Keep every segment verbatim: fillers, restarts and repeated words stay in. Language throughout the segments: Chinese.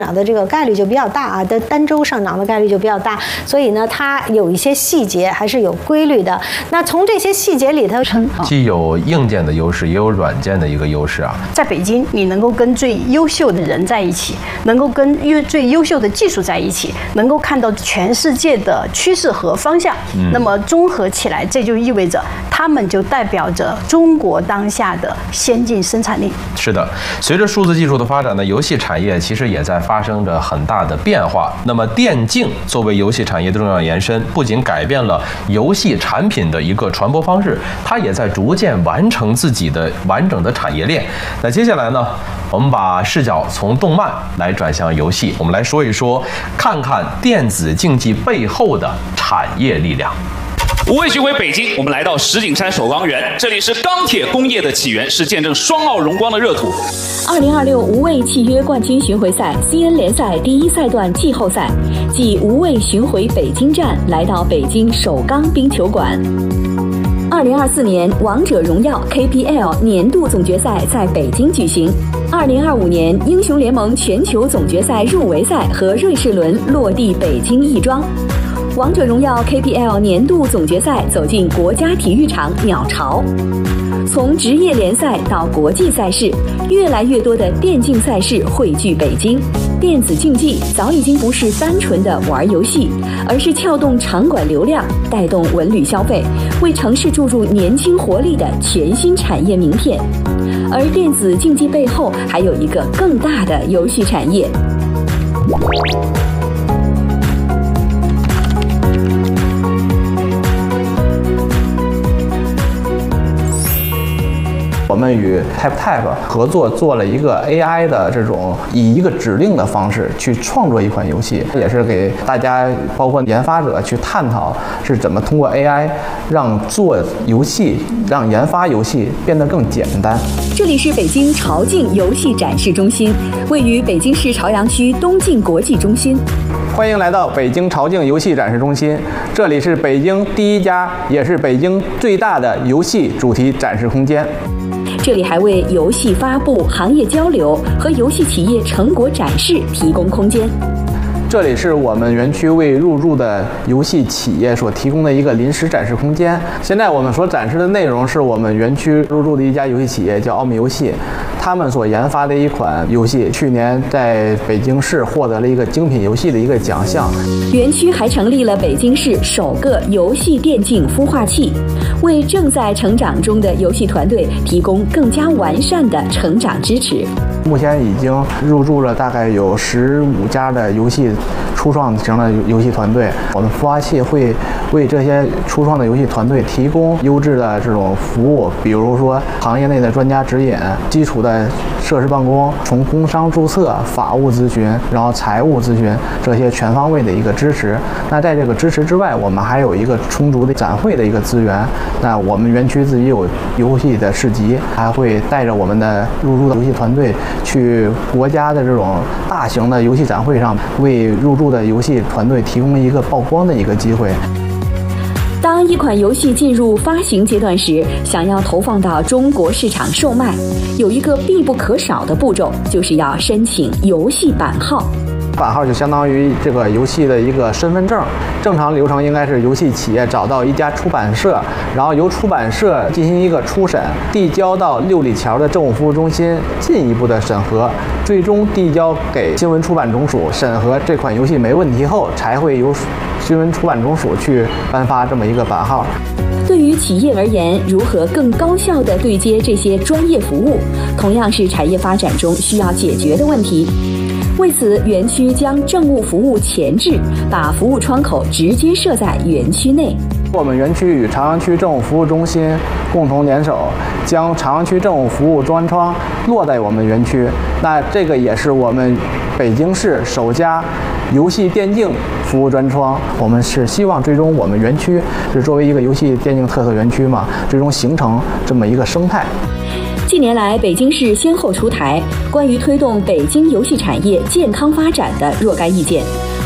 涨的这个概率就比较大啊，的单周上涨的概率就比较大，所以呢，它有一些细节还是有规律的。那从这些细节里头， 既有硬件的优势，也有软件的一个优势啊。 在北京，你能够跟最优秀的人在一起，能够跟优最优秀的技术在一起，能够看到全世界的趋势和方向。嗯、那么综合起来，这就意味着他们就代表着中国当下的先进生产力。 是的，随着数字技术的发展呢，游戏产业其实也在发生着很大的变化。那么电竞作为游戏产业的重要延伸，不仅改变了游戏产品的一个传播方式，它也在逐渐完成自己的完整的产业链。那接下来呢，我们把视角从动漫来转向游戏，我们来说一说，看看电子竞技背后的产业力量。 无畏巡回北京，我们来到石景山首钢园，这里是钢铁工业的起源，是见证双奥荣光的热土。 二零二六无畏契约冠军巡回赛 C N 联赛第一赛段季后赛，继无畏巡回北京站来到北京首钢冰球馆。二零二四年王者荣耀 K P L 年度总决赛在北京举行。二零二五年英雄联盟全球总决赛入围赛和瑞士轮落地北京亦庄。王者荣耀 K P L 年度总决赛走进国家体育场鸟巢。从职业联赛到国际赛事，越来越多的电竞赛事汇聚北京。电子竞技早已经不是单纯的玩游戏，而是撬动场馆流量，带动文旅消费，为城市注入年轻活力的全新产业名片。而电子竞技背后还有一个更大的游戏产业。 我们与 TapTap 合作做了一个 A I 的这种以一个指令的方式去创作一款游戏，也是给大家包括研发者去探讨是怎么通过 A I 让做游戏、让研发游戏变得更简单。 这里是北京朝境游戏展示中心，位于北京市朝阳区东晋国际中心。 欢迎来到北京朝境游戏展示中心，这里是北京第一家，也是北京最大的游戏主题展示空间。 这里还为游戏发布、行业交流和游戏企业成果展示提供空间。 这里是我们园区为入驻的游戏企业所提供的一个临时展示空间。现在我们所展示的内容是我们园区入驻的一家游戏企业，叫奥秘游戏，他们所研发的一款游戏，去年在北京市获得了一个精品游戏的一个奖项。 园区还成立了北京市首个游戏电竞孵化器，为正在成长中的游戏团队提供更加完善的成长支持。 目前已经入驻了大概有十五家的游戏初创型的游戏团队，我们孵化器会为这些初创的游戏团队提供优质的这种服务，比如说行业内的专家指引、基础的设施办公、从工商注册、法务咨询，然后财务咨询这些全方位的一个支持。那在这个支持之外，我们还有一个充足的展会的一个资源。那我们园区自己有游戏的市集，还会带着我们的入驻的游戏团队去国家的这种大型的游戏展会上，为入驻的游戏团队提供一个曝光的一个机会。 当一款游戏进入发行阶段时，想要投放到中国市场售卖，有一个必不可少的步骤，就是要申请游戏版号。 版号就相当于这个游戏的一个身份证。正常流程应该是游戏企业找到一家出版社，然后由出版社进行一个初审，递交到六里桥的政务服务中心进一步的审核，最终递交给新闻出版总署审核。这款游戏没问题后，才会由新闻出版总署去颁发这么一个版号。 对于企业而言，如何更高效地对接这些专业服务，同样是产业发展中需要解决的问题。为此，园区将政务服务前置，把服务窗口直接设在园区内。 我们园区与朝阳区政务服务中心共同联手，将朝阳区政务服务专窗落在我们园区。那这个也是我们北京市首家游戏电竞服务专窗。我们是希望最终我们园区是作为一个游戏电竞特色园区嘛，最终形成这么一个生态。 近年来，北京市先后出台关于推动北京游戏产业健康发展的若干意见，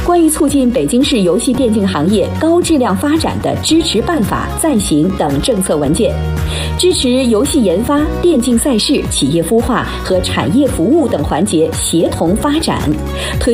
关于促进北京市游戏电竞行业高质量发展的支持办法暂行等政策文件，支持游戏研发、电竞赛事、企业孵化和产业服务等环节协同发展，推